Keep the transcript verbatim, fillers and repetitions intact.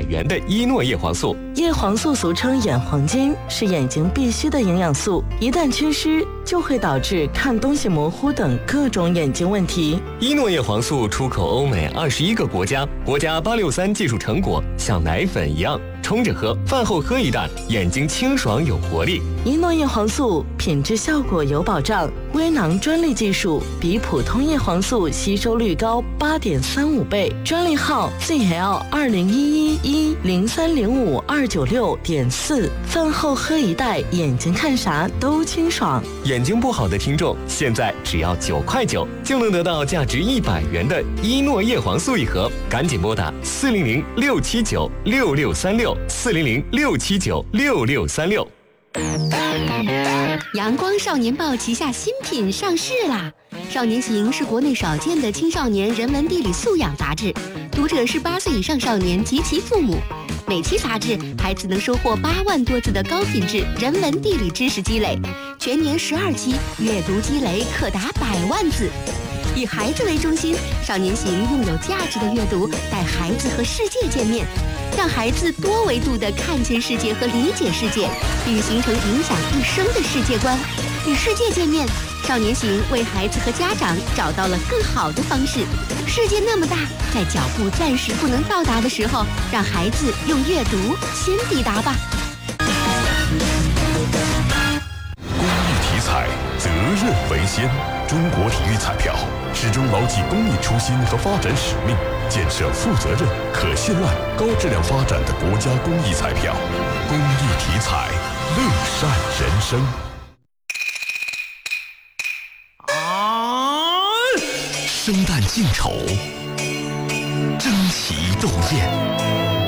元的伊诺叶黄素。 叶黄素俗称眼黄金，是眼睛必需的营养素，一旦缺失，就会导致看东西模糊等各种眼睛问题。 伊诺叶黄素出口欧美二十一个国家，国家八六三技术成果，像奶粉一样，冲着喝，饭后喝一袋，眼睛清爽有活力。 伊诺叶黄素品质效果有保障，微囊专利技术，比普通叶黄素吸收率高八点三五倍，专利号 Z L 二零一一一零三零五二九六点四。饭后喝一袋，眼睛看啥都清爽。 眼睛不好的听众，现在只要九块九就能得到价值一百元的伊诺叶黄素一盒，赶紧拨打四零零六七九六六三六四零零六七九六六三六。 阳光少年报旗下新品上市啦！少年行是国内少见的青少年人文地理素养杂志，读者是八岁以上少年及其父母。每期杂志，孩子能收获八万多字的高品质人文地理知识积累，全年十二期，阅读积累可达百万字。以孩子为中心，少年行用有价值的阅读带孩子和世界见面，让孩子多维度地看见世界和理解世界，并形成影响一生的世界观。与世界见面，少年行为孩子和家长找到了更好的方式。世界那么大，在脚步暂时不能到达的时候，让孩子用阅读先抵达吧。 公益体彩，责任为先。中国体育彩票始终牢记公益初心和发展使命，建设负责任、可信赖、高质量发展的国家公益彩票。公益体彩，乐善人生。 啊！ 生旦净丑，争奇斗艳。